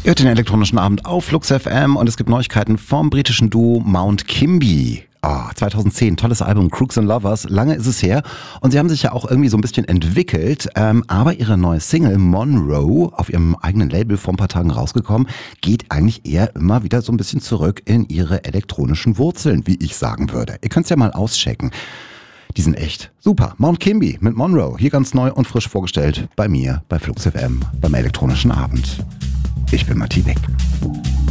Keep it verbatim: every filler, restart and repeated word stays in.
Ihr hört den elektronischen Abend auf Flux F M und es gibt Neuigkeiten vom britischen Duo Mount Kimbie. Oh, zweitausendzehn, tolles Album, Crooks and Lovers, lange ist es her und sie haben sich ja auch irgendwie so ein bisschen entwickelt, ähm, aber ihre neue Single Monroe, auf ihrem eigenen Label vor ein paar Tagen rausgekommen, geht eigentlich eher immer wieder so ein bisschen zurück in ihre elektronischen Wurzeln, wie ich sagen würde. Ihr könnt es ja mal auschecken. Die sind echt super. Mount Kimbie mit Monroe, hier ganz neu und frisch vorgestellt bei mir, bei Flux F M, beim elektronischen Abend. Ich bin Matti Beck.